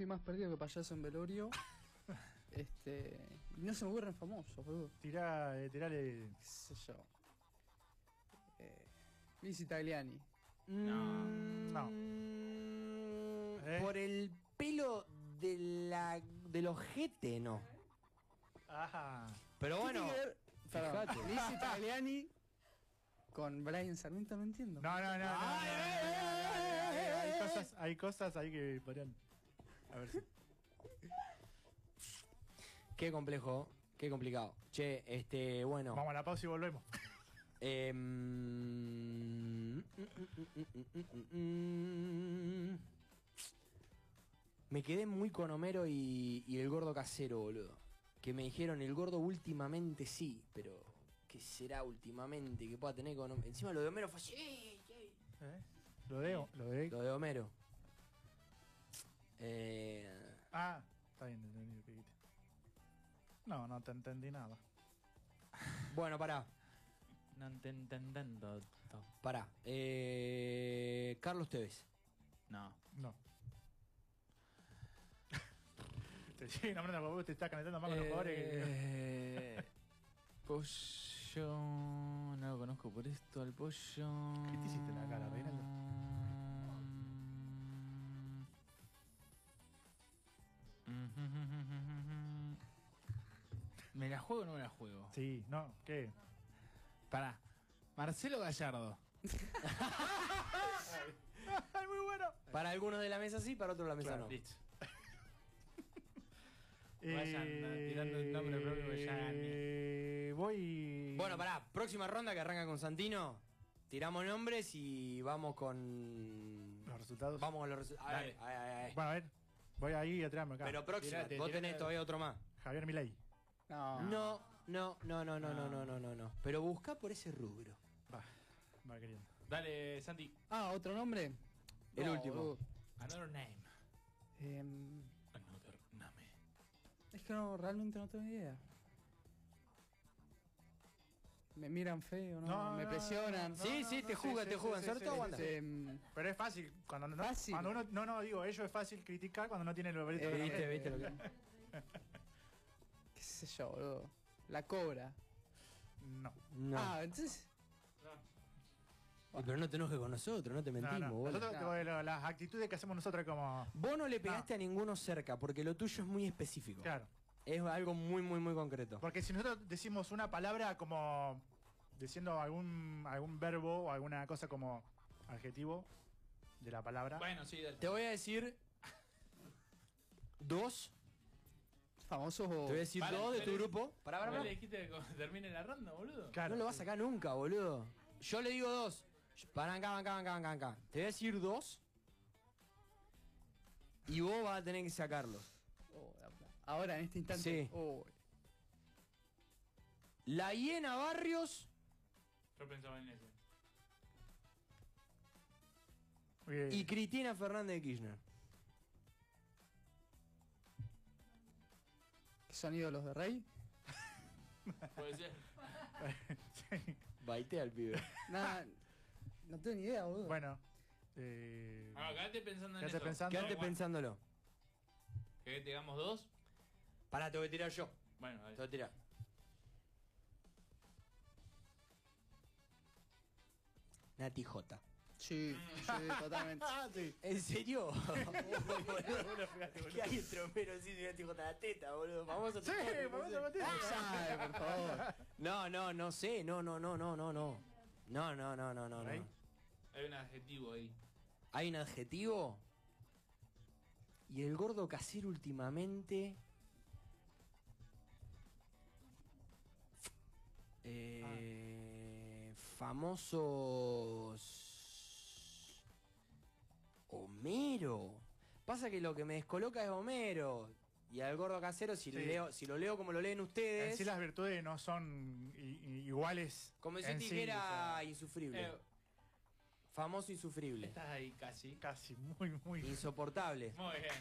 más perdido que payaso en velorio. Y no se me ocurren famosos, boludo. Tirale. ¿Qué sé yo? Lizzie Tagliani. No. Por el pelo del ojete, no. Ajá. Pero bueno, Perdón, fíjate. Lizzie Tagliani con Brian Sarmiento, no entiendo. No. Hay cosas ahí que podrían. A ver si. Qué complejo, qué complicado. Che, bueno. Vamos a la pausa y volvemos. Me quedé muy con Homero y el gordo casero, boludo. Que me dijeron, el gordo últimamente sí, pero ¿qué será últimamente que pueda tener con Homero? Encima lo de Homero fue así. Lo de. Lo de Homero. Ah, está bien, entendí lo que dijiste. No te entendí nada. Bueno, pará. No te entendiendo. Pará. Carlos Tevez. No. Te sigue nombrando porque vos te estás calentando más con los jugadores. Pollo. No lo conozco por esto, al pollo. ¿Qué te hiciste en la cara, Reinaldo? ¿Me la juego o no me la juego? Sí, no, ¿qué? Pará. Marcelo Gallardo. ¡Ay, muy bueno! Para algunos de la mesa sí, para otros de la mesa Claro, no. Listo. Vayan tirando el nombre propio que ya gané. Voy. Bueno, pará, próxima ronda que arranca con Santino. Tiramos nombres y vamos con Los resultados. Vamos con los resultados. Dale. Bueno, a ver. Voy ahí a tirarme acá. Pero próxima, Tirate, vos tirate. tenés todavía otro más. Javier Milei. No. No. Pero busca por ese rubro. Va queriendo. Dale, Santi. ¿Otro nombre? El No, último. boludo. Another name. Another name. Es que realmente no tengo idea. Me miran feo, ¿no? No, me no, presionan. no, Sí, te jugan. Sobre todo aguanta. Pero es fácil. Cuando no, Fácil. Cuando uno. No, digo, ello es fácil criticar cuando no tiene el boleto. ¿Viste lo que? ¿Qué sé yo, boludo? La cobra. No. No. Entonces. Pero no te enojes con nosotros, no te mentimos, No. boludo. Nosotros, las actitudes que hacemos nosotros como. Vos no le pegaste a ninguno cerca, porque lo tuyo es muy específico. Claro. Es algo muy, muy, muy concreto. Porque si nosotros decimos una palabra como. Diciendo algún verbo o alguna cosa como adjetivo de la palabra. Bueno, sí, dale. Te voy a decir dos. Famosos o. Te voy a decir Vale, dos de tu pero- grupo. Pará. ¿No le dijiste que termine la ronda, boludo? Claro. No lo vas a sacar nunca, boludo. Yo le digo dos. Para acá. Te voy a decir dos. Y vos vas a tener que sacarlos. Ahora, en este instante. Sí. La hiena Barrios. Yo pensaba en ese. Y Cristina Fernández de Kirchner. ¿Qué son ídolos de Rey? Puede ser. Sí. Baitea al pibe. Nada. No tengo ni idea, boludo. Bueno. Quédate pensando en Quédate eso. pensando. Quédate Bueno, pensándolo. ¿Que te digamos dos? Pará, te voy a tirar yo. Bueno, Te voy dale. a tirar. Nati J. Sí, totalmente. Sí. ¿En serio? ¿Qué hay entre Homero y Nati J? La teta, boludo. Famoso. Sí, famoso Mateo. Sabe, por favor. No sé. No. ¿Ahí? Hay un adjetivo ahí. Hay un adjetivo. Y el gordo casero últimamente. Famosos. Homero. Pasa que lo que me descoloca es Homero. Y al gordo casero, si, Sí. si lo leo como lo leen En ustedes. sí las virtudes no son iguales. Como si en te sí, dijera o sea, insufrible. Famoso insufrible. Estás ahí casi. casi, muy. Insoportable. Muy bien.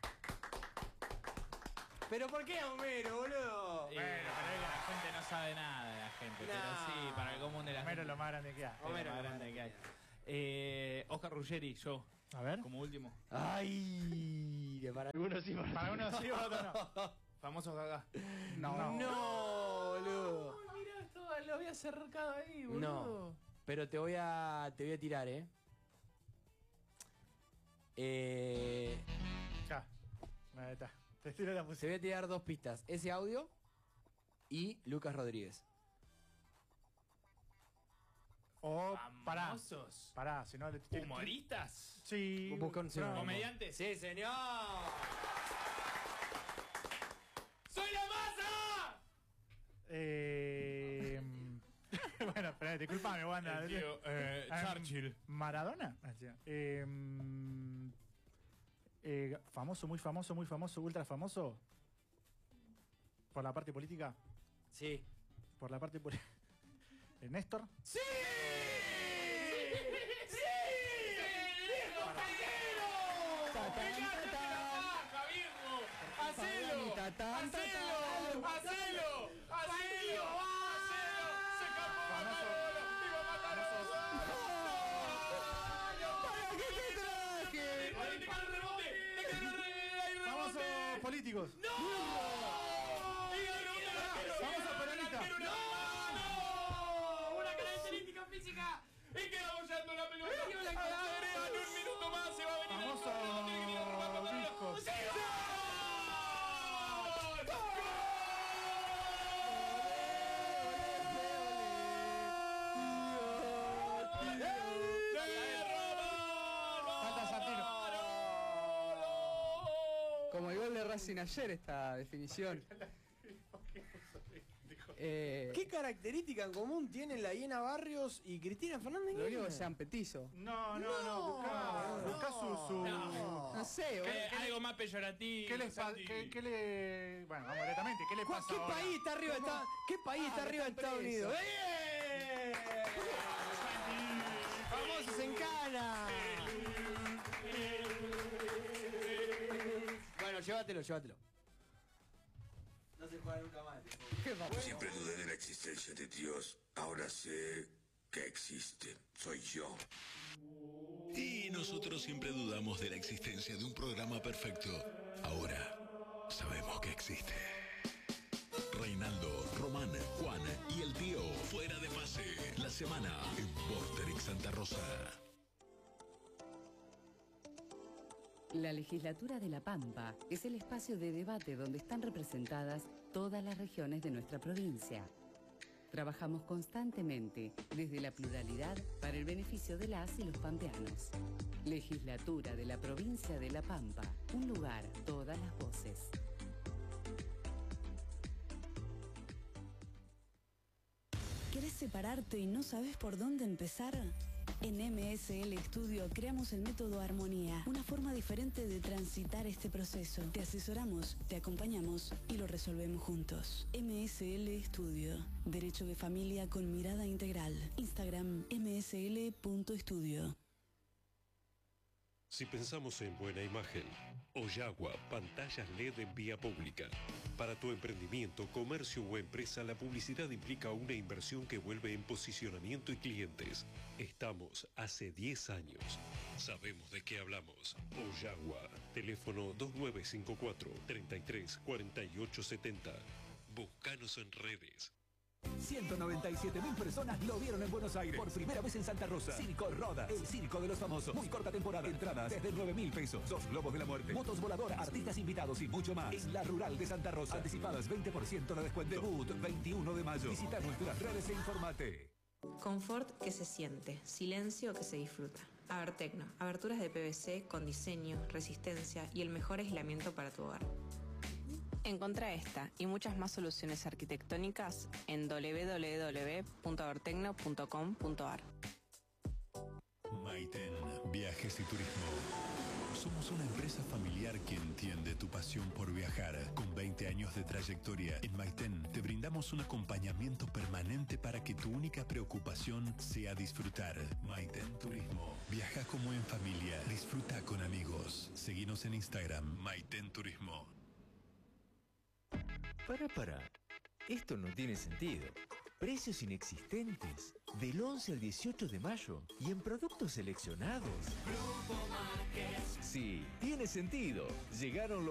¿Pero por qué Homero, boludo? Bueno, pero es que la gente no sabe nada de la gente. Nah. Pero sí, para el común de la Homero gente. lo más grande que hay. Homero Lo más lo grande más que hay. Oscar Ruggeri, yo, A ver. como último. Ay, que para algunos sí, Para uno sí, para otro no. Famoso Gaga. No. No, boludo. Mira, esto lo había acercado ahí, boludo. No. Pero te voy a tirar, Ya. Ahí está. Te tiro la te música. voy a tirar 2 pistas. Ese audio y Lucas Rodríguez. O, pará. Famosos. Pará, si no le tiro. Humoristas. Sí. Busca un pará. Comediantes. Sí, señor. ¡Soy la masa! Bueno, espera, disculpame, Wanda. El tío, Churchill. ¿Maradona? Ah, sí. Famoso, muy famoso, ultra famoso. ¿Por la parte política? Sí. ¿Por la parte política? ¿Néstor? ¡Sí! ¡Hacelo! ¡Se escapó! ¡Iba a matar a Famosos políticos. Famosos peronistas. ¡Una característica física! ¡Y queda bollando la pelota! ¡Agregan un minuto más! ¡Se va a venir el Famoso gol! ¡No tiene que venir a robar la pelota! discos. ¡Sí! Falta Santino. Como el gol de Racing ayer, esta definición. ¿Qué característica en común tienen la Hiena Barrios y Cristina Fernández? Lo único que sean petizos. No. Buscá su. No sé, boludo. Algo más peyorativo. ¿Qué les pasa? Santi. ¿Qué le. Bueno, vamos directamente. ¿Qué le pasa ¿Qué ahora? país está arriba de ¿Qué país está arriba de Estados Unidos? ¡Bien! ¡Famosos en cana! Bueno, llévatelo. No se juega nunca más. Siempre dudé de la existencia de Dios. Ahora sé que existe. Soy yo. Y nosotros siempre dudamos de la existencia de un programa perfecto. Ahora sabemos que existe. Reinaldo, Román, Juan y el tío fuera de fase. La semana en Vorterix Santa Rosa. La Legislatura de La Pampa es el espacio de debate donde están representadas todas las regiones de nuestra provincia. Trabajamos constantemente desde la pluralidad para el beneficio de las y los pampeanos. Legislatura de la provincia de La Pampa, un lugar, todas las voces. ¿Querés separarte y no sabes por dónde empezar? En MSL Studio creamos el método Armonía, una forma diferente de transitar este proceso. Te asesoramos, te acompañamos y lo resolvemos juntos. MSL Studio, Derecho de Familia con mirada integral. Instagram msl.studio. Si pensamos en buena imagen, Oyagua, pantallas LED en vía pública. Para tu emprendimiento, comercio o empresa, la publicidad implica una inversión que vuelve en posicionamiento y clientes. Estamos hace 10 años. Sabemos de qué hablamos. Oyagua, teléfono 2954-334870. Búscanos en redes. 197.000 personas lo vieron en Buenos Aires. Por primera vez en Santa Rosa. Circo Rodas, el circo de los famosos. Muy corta temporada. Entradas desde 9.000 pesos. 2 globos de la muerte. Motos voladoras, artistas invitados y mucho más. En la Rural de Santa Rosa. Anticipadas 20% de descuento. Debut 21 de mayo. Visita nuestras redes e informate. Confort que se siente. Silencio que se disfruta. Abertecno. Aberturas de PVC con diseño, resistencia y el mejor aislamiento para tu hogar. Encontrá esta y muchas más soluciones arquitectónicas en www.abertecno.com.ar. Maiten, viajes y turismo. Somos una empresa familiar que entiende tu pasión por viajar. Con 20 años de trayectoria, en Maiten te brindamos un acompañamiento permanente para que tu única preocupación sea disfrutar. Maiten Turismo. Viaja como en familia, disfruta con amigos. Seguinos en Instagram, Maiten Turismo. Para. Esto no tiene sentido. Precios inexistentes. Del 11 al 18 de mayo. Y en productos seleccionados. Grupo Márquez. Sí, tiene sentido. Llegaron los